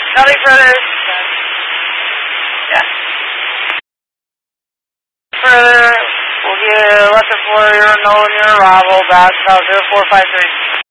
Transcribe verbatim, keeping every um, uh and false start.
Nothing further. Yeah. Further, we'll get lesson four, your know, your arrival, about zero four five three.